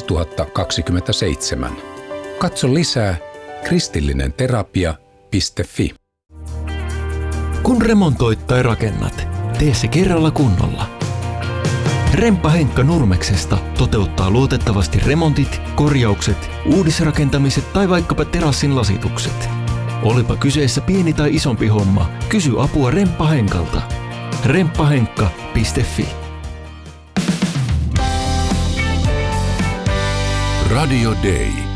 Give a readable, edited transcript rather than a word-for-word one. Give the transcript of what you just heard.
2027. Katso lisää kristillinenterapia.fi. Kun remontoit tai rakennat, tee se kerralla kunnolla. Remppa Henkka Nurmeksesta toteuttaa luotettavasti remontit, korjaukset, uudisrakentamiset tai vaikkapa terassin lasitukset. Olipa kyseessä pieni tai isompi homma, kysy apua Remppa Henkalta. remppahenkka.fi. Radio Day.